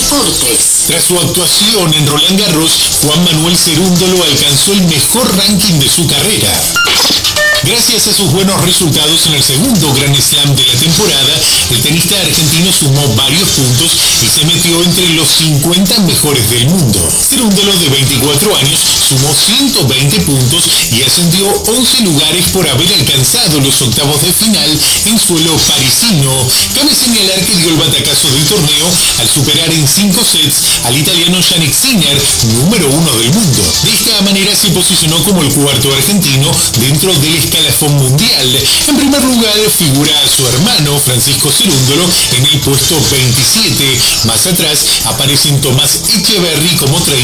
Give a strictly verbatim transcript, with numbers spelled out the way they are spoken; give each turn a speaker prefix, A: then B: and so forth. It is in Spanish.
A: deportes.
B: Tras su actuación en Roland Garros, Juan Manuel Cerúndolo alcanzó el mejor ranking de su carrera. Gracias a sus buenos resultados en el segundo Grand Slam de la temporada, el tenista argentino sumó varios puntos y se metió entre los cincuenta mejores del mundo. Cerúndolo, de veinticuatro años, sumó ciento veinte puntos y ascendió once lugares por haber alcanzado los octavos de final en suelo parisino. Cabe señalar que dio el batacazo del torneo al superar en cinco sets al italiano Jannik Sinner, número uno del mundo. De esta manera se posicionó como el cuarto argentino dentro del escalafón mundial. En primer lugar figura a su hermano Francisco Cerúndolo en el puesto veintisiete. Más atrás aparecen Tomás Echeverry como treinta